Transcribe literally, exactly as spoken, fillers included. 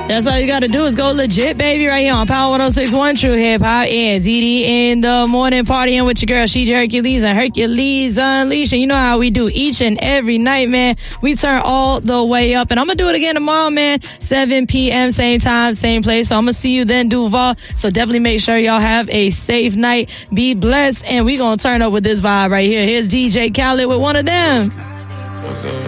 That's all you got to do is go legit, baby, right here on Power one oh six point one True Hip Hop. And D D in the morning, partying with your girl, She Hercules and Hercules Unleashed. And you know how we do each and every night, man. We turn all the way up. And I'm going to do it again tomorrow, man. seven p.m., same time, same place. So I'm going to see you then, Duval. So definitely make sure y'all have a safe night. Be blessed. And we going to turn up with this vibe right here. Here's D J Khaled with one of them.